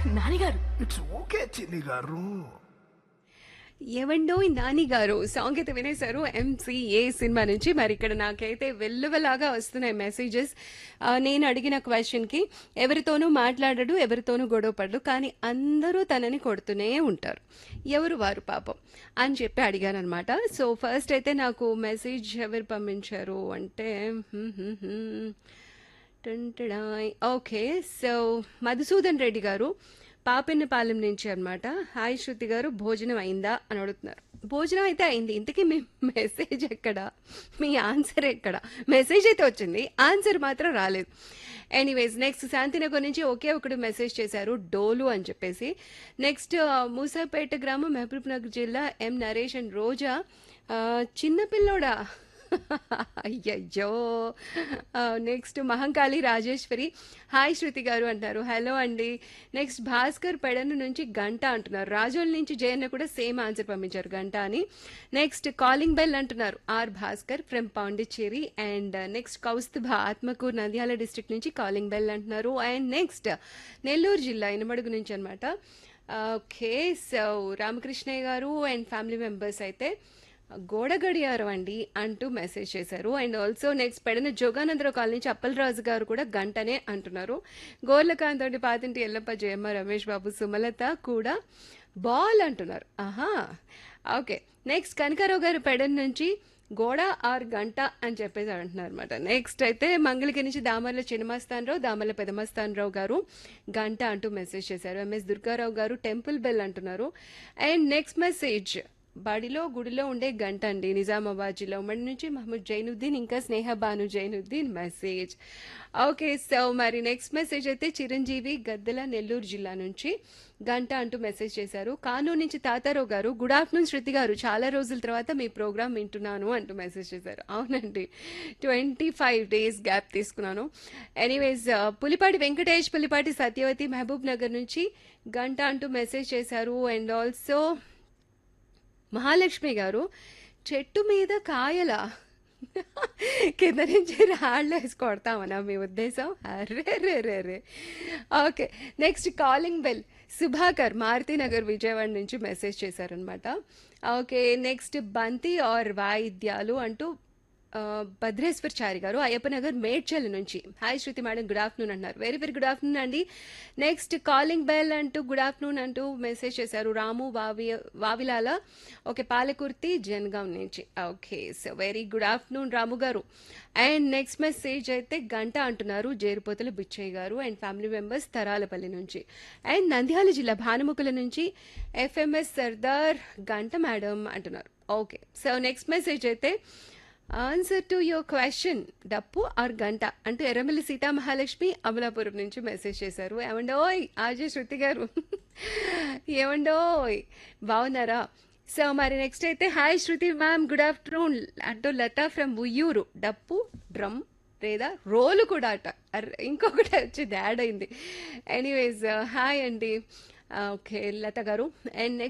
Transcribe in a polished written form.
నానిగారు it's okay చిన్ని గారు. ఏవండోయ్ నాని గారు సాంగ్ అయితే వినేశారు ఎంసీఏ సినిమా నుంచి. మరి ఇక్కడ నాకైతే వెల్లువలాగా వస్తున్నాయి మెసేజెస్. నేను అడిగిన క్వశ్చన్కి ఎవరితోనూ మాట్లాడడు, ఎవరితోనూ గొడవపడడు, కానీ అందరూ తనని కొడుతూనే ఉంటారు, ఎవరు వారు పాపం అని చెప్పి అడిగాను అనమాట. సో ఫస్ట్ అయితే నాకు మెసేజ్ ఎవరు పంపించారు అంటే ఓకే, సో మధుసూదన్ రెడ్డి గారు పాపిన్నపాలెం నుంచి అనమాట. హాయ్ శృతి గారు, భోజనం అయిందా అని అడుగుతున్నారు. భోజనం అయితే అయింది. ఇంతకీ మీ మెసేజ్ ఎక్కడ, మీ ఆన్సర్ ఎక్కడ? మెసేజ్ అయితే వచ్చింది, ఆన్సర్ మాత్రం రాలేదు. ఎనీవేస్ నెక్స్ట్ శాంతినగర్ నుంచి ఒకే ఒకడు మెసేజ్ చేశారు, డోలు అని చెప్పేసి. నెక్స్ట్ మూసాపేట గ్రామం, మహబూబ్ నగర్ జిల్లా, ఎం నరేష్ అండ్ రోజా. చిన్నపిల్లోడా అయ్యయ్యో. నెక్స్ట్ మహంకాళి రాజేశ్వరి, హాయ్ శృతి గారు అంటున్నారు. హలో అండి. నెక్స్ట్ భాస్కర్ పెడను నుంచి గంట అంటున్నారు. రాజోల్ నుంచి జయన్న కూడా సేమ్ ఆన్సర్ పంపించారు, గంట అని. నెక్స్ట్ కాలింగ్ బెల్ అంటున్నారు are Bhaskar from Pondicherry. And next Kaustubha Atmakur Nandyal district నుంచి కాలింగ్ బెల్ అంటున్నారు. అండ్ నెక్స్ట్ నెల్లూరు జిల్లా ఇనమడుగు నుంచి అనమాట. ఓకే, సో రామకృష్ణయ్య గారు అండ్ ఫ్యామిలీ మెంబర్స్ అయితే గోడ గడియారం అండి అంటూ మెసేజ్ చేశారు. And also next Pedana Jogananda Rao colony నుంచి అప్పలరాజు గారు కూడా గంటనే అంటున్నారు. గోర్లకాంత్ తోటి పాతింటి ఎల్లప్ప, జయమ్మ, రమేష్ బాబు, సుమలత కూడా బాల్ అంటున్నారు. ఆహా, ఓకే. నెక్స్ట్ కనకారావు గారు పెడన్ నుంచి గోడ ఆర్ గంట అని చెప్పేసి అంటున్నారు అనమాట. నెక్స్ట్ అయితే మంగళగిరి నుంచి దామర్ల చిన్నమస్తానరావు, దామర్ల పెదమస్తానరావు గారు గంట అంటూ మెసేజ్ చేశారు. ఎంఎస్ దుర్గారావు గారు టెంపుల్ బెల్ అంటున్నారు. అండ్ నెక్స్ట్ మెసేజ్ బడిలో గుడిలో ఉండే గంట అండి, నిజామాబాద్ జిల్లా ఉమ్మడి నుంచి మహమ్మద్ జైనుద్దీన్, ఇంకా స్నేహ Banu Zainuddin message. Okay, so మరి నెక్స్ట్ మెసేజ్ అయితే చిరంజీవి గద్దెల నెల్లూరు జిల్లా నుంచి గంట అంటూ మెసేజ్ చేశారు. కానూరు నుంచి తాతారావు గారు, గుడ్ ఆఫ్టర్నూన్ శృతి గారు, చాలా రోజుల తర్వాత మీ ప్రోగ్రామ్ వింటున్నాను అంటూ మెసేజ్ చేశారు. అవునండి, 25 days గ్యాప్ తీసుకున్నాను. ఎనీవేస్ పులిపాటి వెంకటేష్, పులిపాటి సత్యవతి మహబూబ్ నగర్ నుంచి గంట అంటూ మెసేజ్ చేశారు. అండ్ ఆల్సో మహాలక్ష్మి గారు చెట్టు మీద కాయల కింద నుంచి రాళ్ళు వేసి కొడతామన్నా మీ ఉద్దేశం? అరే రే రే రే. Okay, next calling bell Subhakar Maruthi Nagar Vijayawada నుంచి మెసేజ్ చేశారనమాట. ఓకే, నెక్స్ట్ బంతి ఆర్ వాయిద్యాలు అంటూ భద్రేశ్వర్ చారి గారు అయ్యప్పనగర్ మేడ్చల్ నుంచి హాయ్ శృతి మేడం, గుడ్ ఆఫ్టర్నూన్ అంటున్నారు. వెరీ వెరీ గుడ్ ఆఫ్టర్నూన్ అండి. నెక్స్ట్ కాలింగ్ బెల్ అంటూ గుడ్ ఆఫ్టర్నూన్ అంటూ మెసేజ్ చేశారు రాము వావిలాల, ఓకే, పాలకుర్తి జనగాం నుంచి. Okay, so very good afternoon రాము గారు. అండ్ నెక్స్ట్ మెసేజ్ అయితే గంట అంటున్నారు జేరుపోతల బిచ్చయ్య గారు అండ్ ఫ్యామిలీ మెంబర్స్ తరాలపల్లి నుంచి. అండ్ నంద్యాల జిల్లా భానుముకుల నుంచి ఎఫ్ఎంఎస్ సర్దార్ గంట మేడం అంటున్నారు. ఓకే, సో నెక్స్ట్ మెసేజ్ అయితే ఆన్సర్ టు యువర్ క్వశ్చన్ డప్పు ఆర్ గంట అంటూ ఎర్రమల్లి సీతామహాలక్ష్మి అమలాపురం నుంచి మెసేజ్ చేశారు. ఏమండోయ్ ఆజే శృతి గారు, ఏమండోయ్ బాగున్నారా? సో మరి నెక్స్ట్ అయితే హాయ్ శృతి మ్యామ్, గుడ్ ఆఫ్టర్నూన్ అంటూ లత ఫ్రమ్ ఉయ్యూరు, డప్పు డ్రమ్ లేదా రోలు కూడా అట, ఇంకొకటి వచ్చింది యాడ్ అయింది. ఎనీవేస్ హాయ్ అండి. ఓకే లత గారు. అండ్